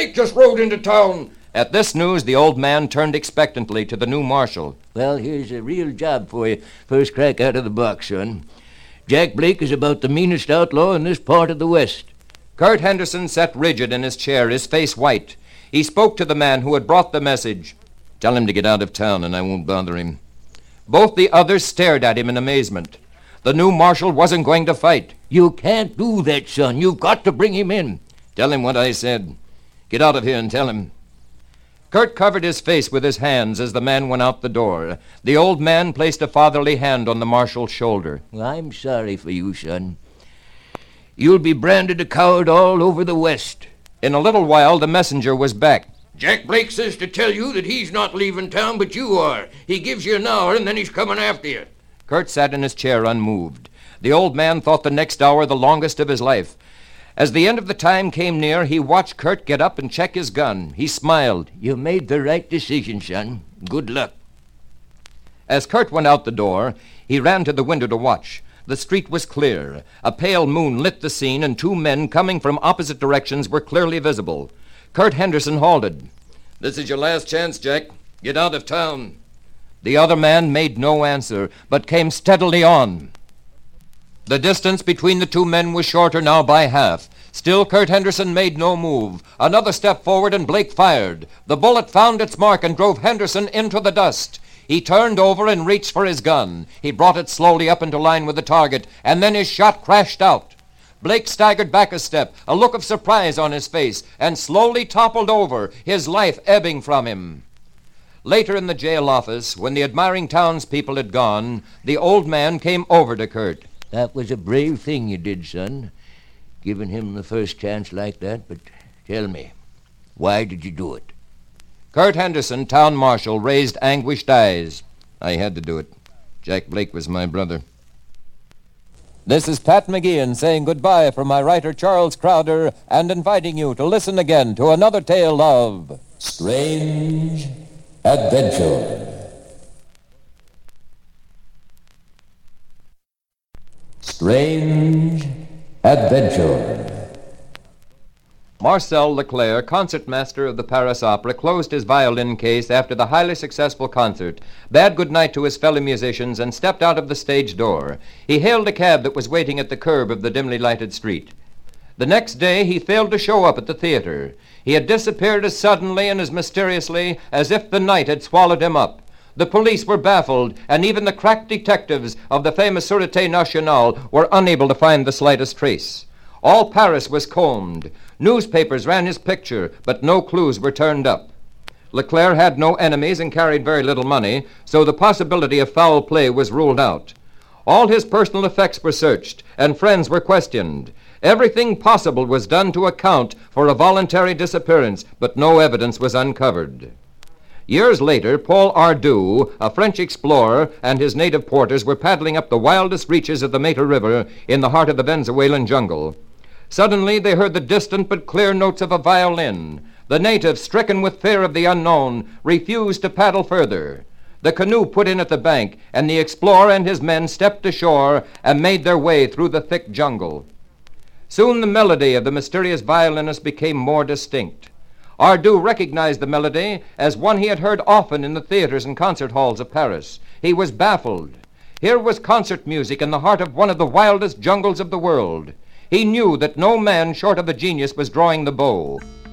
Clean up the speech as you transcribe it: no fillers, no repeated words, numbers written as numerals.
Blake just rode into town. At this news, the old man turned expectantly to the new marshal. Well, here's a real job for you. First crack out of the box, son. Jack Blake is about the meanest outlaw in this part of the West. Kurt Henderson sat rigid in his chair, his face white. He spoke to the man who had brought the message. Tell him to get out of town and I won't bother him. Both the others stared at him in amazement. The new marshal wasn't going to fight. You can't do that, son. You've got to bring him in. Tell him what I said. Get out of here and tell him. Kurt covered his face with his hands as the man went out the door. The old man placed a fatherly hand on the marshal's shoulder. Well, I'm sorry for you, son. You'll be branded a coward all over the West. In a little while, the messenger was back. Jack Blake says to tell you that he's not leaving town, but you are. He gives you an hour, and then he's coming after you. Kurt sat in his chair unmoved. The old man thought the next hour the longest of his life. As the end of the time came near, he watched Kurt get up and check his gun. He smiled. You made the right decision, son. Good luck. As Kurt went out the door, he ran to the window to watch. The street was clear. A pale moon lit the scene, and two men coming from opposite directions were clearly visible. Kurt Henderson halted. This is your last chance, Jack. Get out of town. The other man made no answer, but came steadily on. The distance between the two men was shorter now by half. Still, Kurt Henderson made no move. Another step forward, and Blake fired. The bullet found its mark and drove Henderson into the dust. He turned over and reached for his gun. He brought it slowly up into line with the target, and then his shot crashed out. Blake staggered back a step, a look of surprise on his face, and slowly toppled over, his life ebbing from him. Later in the jail office, when the admiring townspeople had gone, the old man came over to Kurt. That was a brave thing you did, son, giving him the first chance like that. But tell me, why did you do it? Kurt Henderson, town marshal, raised anguished eyes. I had to do it. Jack Blake was my brother. This is Pat McGeehan saying goodbye from my writer Charles Crowder and inviting you to listen again to another tale of strange adventure. Strange adventure. Marcel Leclerc, concertmaster of the Paris Opera, closed his violin case after the highly successful concert, bade good night to his fellow musicians, and stepped out of the stage door. He hailed a cab that was waiting at the curb of the dimly lighted street. The next day, he failed to show up at the theater. He had disappeared as suddenly and as mysteriously as if the night had swallowed him up. The police were baffled, and even the crack detectives of the famous Sûreté Nationale were unable to find the slightest trace. All Paris was combed. Newspapers ran his picture, but no clues were turned up. Leclerc had no enemies and carried very little money, so the possibility of foul play was ruled out. All his personal effects were searched, and friends were questioned. Everything possible was done to account for a voluntary disappearance, but no evidence was uncovered. Years later, Paul Ardoux, a French explorer, and his native porters were paddling up the wildest reaches of the Meta River in the heart of the Venezuelan jungle. Suddenly, they heard the distant but clear notes of a violin. The natives, stricken with fear of the unknown, refused to paddle further. The canoe put in at the bank, and the explorer and his men stepped ashore and made their way through the thick jungle. Soon the melody of the mysterious violinist became more distinct. Ardoux recognized the melody as one he had heard often in the theaters and concert halls of Paris. He was baffled. Here was concert music in the heart of one of the wildest jungles of the world. He knew that no man short of a genius was drawing the bow.